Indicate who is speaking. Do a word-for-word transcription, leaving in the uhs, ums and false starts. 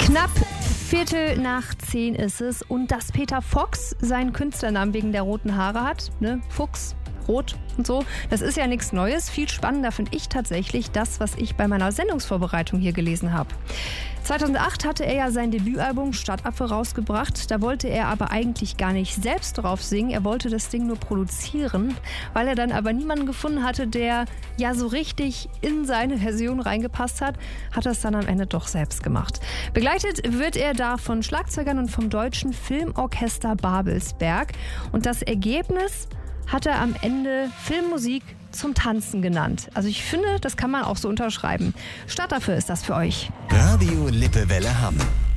Speaker 1: Knapp Viertel nach zehn ist es und dass Peter Fox seinen Künstlernamen wegen der roten Haare hat, ne? Fuchs, rot und so, das ist ja nichts Neues. Viel spannender finde ich tatsächlich das, was ich bei meiner Sendungsvorbereitung hier gelesen habe. zweitausendacht hatte er ja sein Debütalbum Stadtaffe rausgebracht. Da wollte er aber eigentlich gar nicht selbst drauf singen. Er wollte das Ding nur produzieren. Weil er dann aber niemanden gefunden hatte, der ja so richtig in seine Version reingepasst hat, hat er es dann am Ende doch selbst gemacht. Begleitet wird er da von Schlagzeugern und vom Deutschen Filmorchester Babelsberg. Und das Ergebnis hat er am Ende Filmmusik zum Tanzen genannt. Also ich finde, das kann man auch so unterschreiben. Stadtaffe ist das für euch.
Speaker 2: Radio Lippewelle Hamm.